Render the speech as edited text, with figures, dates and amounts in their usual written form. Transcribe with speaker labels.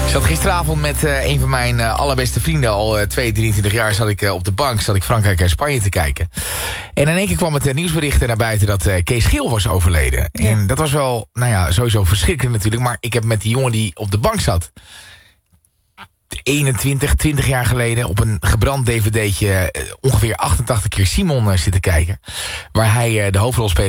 Speaker 1: Ik zat gisteravond met een van mijn allerbeste vrienden. Al 23 jaar zat ik op de bank. Zat ik Frankrijk en Spanje te kijken. En in één keer kwam het nieuwsbericht naar buiten dat Kees Geel was overleden. Ja. En dat was wel, sowieso verschrikkelijk natuurlijk. Maar ik heb met die jongen die op de bank zat 20 jaar geleden op een gebrand dvd'tje ongeveer 88 keer Simon zitten kijken. Waar hij de hoofdrol speelde.